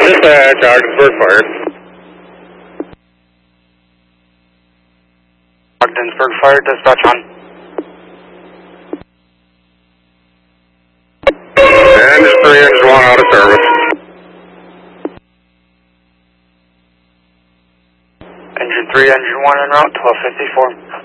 Dispatch, Ogdensburg Fire. Ogdensburg Fire, dispatch on. Engine 3, engine 1 out of service. Engine 3, engine 1 en route, 1254.